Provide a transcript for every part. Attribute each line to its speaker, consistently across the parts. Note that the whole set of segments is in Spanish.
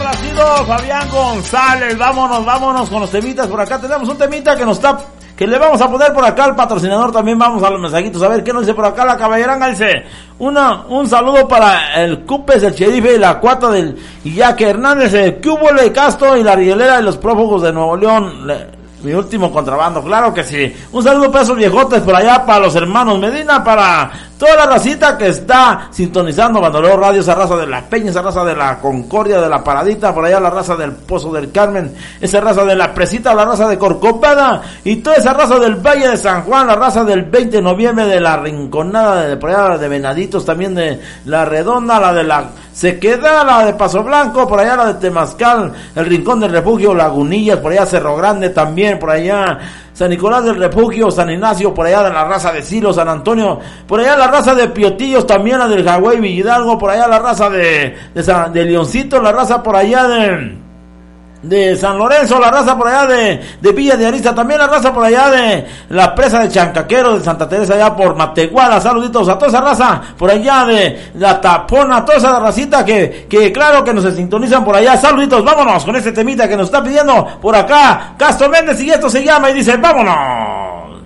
Speaker 1: ha sido Fabián González. Vámonos con los temitas. Por acá tenemos un temita que le vamos a poner por acá al patrocinador. También vamos a los mensajitos a ver qué nos dice por acá la caballeranga. Dice un saludo para el Cupes, el Sherife y la Cuata del Iñaki Hernández, el Cúbole Castro y la Rielera de los Prófugos de Nuevo León. Mi último contrabando, claro que sí. Un saludo para esos viejotes por allá, para los hermanos Medina, para toda la racita que está sintonizando Bandolero Radio, esa raza de la Peña, esa raza de la Concordia, de la Paradita, por allá la raza del Pozo del Carmen, esa raza de la Presita, la raza de Corcovada y toda esa raza del Valle de San Juan, la raza del 20 de noviembre de la Rinconada, de por allá de Venaditos, también de la Redonda, la de la Sequedad, la de Paso Blanco, por allá la de Temazcal, el Rincón del Refugio, Lagunillas, por allá Cerro Grande también, por allá San Nicolás del Refugio, San Ignacio, por allá de la raza de Silo, San Antonio, por allá la raza de Piotillos, también la del Jagüey, Villidalgo, por allá la raza de Leoncito, la raza por allá de San Lorenzo, la raza por allá de Villa de Arista, también la raza por allá de la presa de Chancaquero, de Santa Teresa, allá por Matehuala. Saluditos a toda esa raza por allá de la Tapona, toda esa racita que claro que nos sintonizan por allá. Saluditos, vámonos con este temita que nos está pidiendo por acá Castro Méndez, y esto se llama y dice vámonos.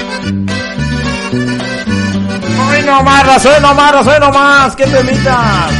Speaker 1: Soy nomás, qué temitas.